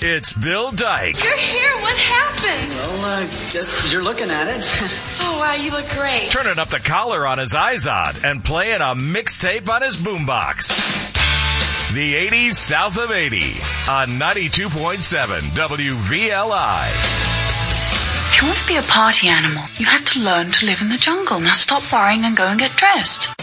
It's Bill Dyke. You're here. What happened? Well, I guess you're looking at it. Oh, wow, you look great. Turning up the collar on his iZod and playing a mixtape on his boombox. The 80s South of 80 on 92.7 WVLI. If you want to be a party animal, you have to learn to live in the jungle. Now stop worrying and go and get dressed.